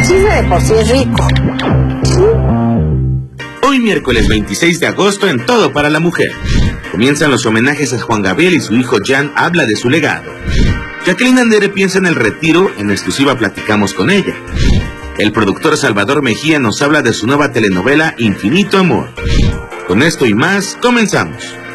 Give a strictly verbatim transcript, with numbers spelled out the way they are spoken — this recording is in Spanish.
chisme de por sí es rico. Hoy miércoles veintiséis de agosto en Todo para la Mujer. Comienzan los homenajes a Juan Gabriel y su hijo Jan habla de su legado. Jacqueline Andere piensa en el retiro, en exclusiva platicamos con ella. El productor Salvador Mejía nos habla de su nueva telenovela Infinito Amor. Con esto y más, comenzamos.